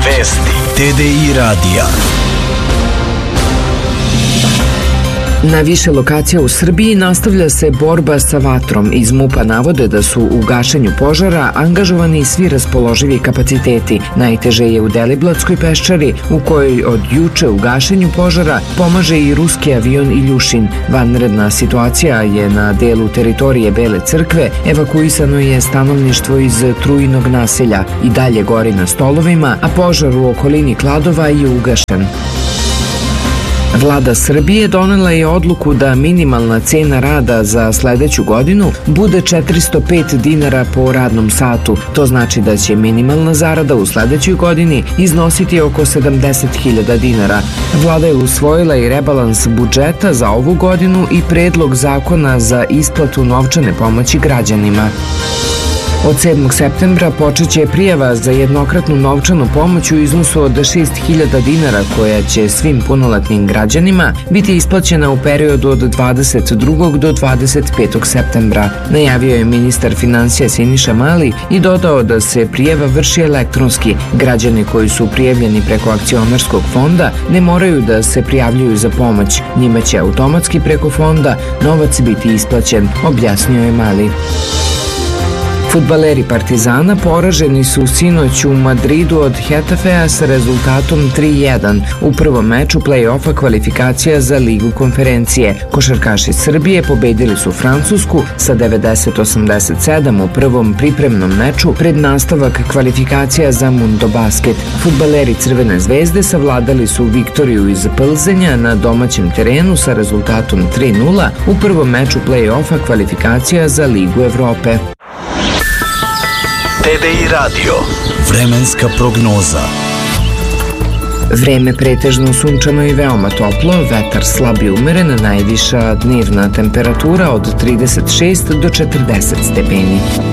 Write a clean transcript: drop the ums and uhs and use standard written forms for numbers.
Vesti TDI radija. Na više lokacija u Srbiji nastavlja se borba sa vatrom. Iz MUP-a navode da su u gašenju požara angažovani svi raspoloživi kapaciteti. Najteže je u Deliblatskoj peščari, u kojoj od juče u gašenju požara pomaže i ruski avion Iljušin. Vanredna situacija je na delu teritorije Bele crkve, evakuisano je stanovništvo iz Trujinog naselja. I dalje gori na Stolovima, a požar u okolini Kladova je ugašen. Vlada Srbije donela je odluku da minimalna cena rada za sledeću godinu bude 405 dinara po radnom satu. To znači da će minimalna zarada u sledećoj godini iznositi oko 70.000 dinara. Vlada je usvojila i rebalans budžeta za ovu godinu i predlog zakona za isplatu novčane pomoći građanima. Od 7. septembra počeće prijava za jednokratnu novčanu pomoć u iznosu od 6.000 dinara koja će svim punoletnim građanima biti isplaćena u periodu od 22. do 25. septembra. Najavio je ministar finansija Siniša Mali i dodao da se prijava vrši elektronski. Građani koji su prijavljeni preko akcionarskog fonda ne moraju da se prijavljuju za pomoć. Njima će automatski preko fonda novac biti isplaćen, objasnio je Mali. Fudbaleri Partizana poraženi su sinoć u Madridu od Hetafea sa rezultatom 3:1 u prvom meču play-offa kvalifikacija za Ligu konferencije. Košarkaši Srbije pobedili su Francusku sa 90-87 u prvom pripremnom meču pred nastavak kvalifikacija za Mundo Basket. Fudbaleri Crvene zvezde savladali su Viktoriju iz Plzenja na domaćem terenu sa rezultatom 3:0 u prvom meču play-offa kvalifikacija za Ligu Evrope. TDI radio. Vremenska prognoza. Vreme pretežno sunčano i veoma toplo, vetar slab i umeren, najviša dnevna temperatura od 36 do 40 stepeni.